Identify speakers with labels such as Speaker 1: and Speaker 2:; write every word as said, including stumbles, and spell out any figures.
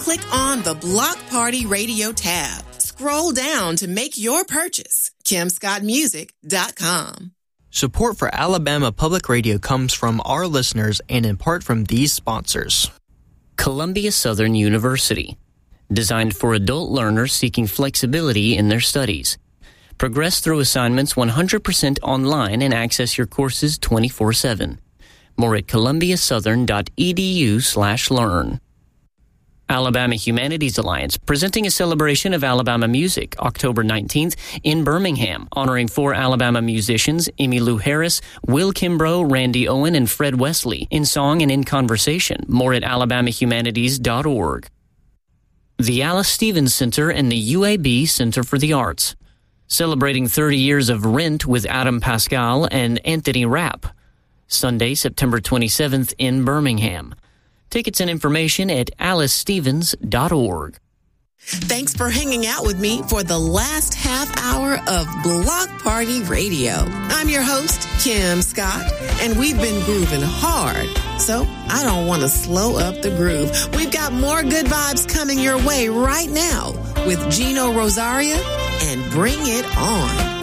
Speaker 1: click on the Block Party Radio tab. Scroll down to make your purchase. kim scott music dot com.
Speaker 2: Support for Alabama Public Radio comes from our listeners and in part from these sponsors.
Speaker 3: Columbia Southern University, designed for adult learners seeking flexibility in their studies. Progress through assignments one hundred percent online and access your courses twenty-four seven. More at columbia southern dot e d u slash learn. Alabama Humanities Alliance, presenting a celebration of Alabama music, October nineteenth in Birmingham, honoring four Alabama musicians, Emmylou Harris, Will Kimbrough, Randy Owen, and Fred Wesley, in song and in conversation. More at alabama humanities dot org. The Alice Stevens Center and the U A B Center for the Arts, celebrating thirty years of Rent with Adam Pascal and Anthony Rapp. Sunday, September twenty-seventh in Birmingham. Tickets and information at alice stevens dot org.
Speaker 1: Thanks for hanging out with me for the last half hour of Block Party Radio. I'm your host, Kim Scott, and we've been grooving hard, so I don't want to slow up the groove. We've got more good vibes coming your way right now with Gino Rosaria and Bring It On.